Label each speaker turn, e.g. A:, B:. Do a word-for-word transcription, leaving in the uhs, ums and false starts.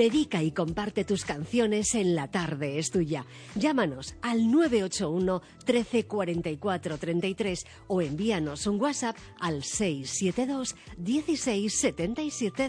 A: Dedica y comparte tus canciones en La Tarde es Tuya. Llámanos al nueve ocho uno, trece, cuarenta y cuatro, treinta y tres o envíanos un WhatsApp al seis siete dos, dieciséis, setenta y siete,